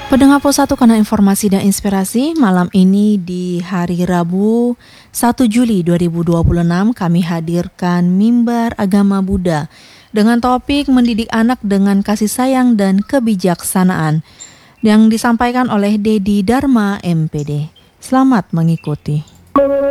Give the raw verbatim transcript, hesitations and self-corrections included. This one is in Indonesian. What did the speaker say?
Pendengar Pos satu Kanal Informasi dan Inspirasi, malam ini di hari Rabu satu Juli dua ribu dua puluh enam kami hadirkan Mimbar Agama Buddha dengan topik mendidik anak dengan kasih sayang dan kebijaksanaan yang disampaikan oleh Dedi Dharma M P D. Selamat mengikuti.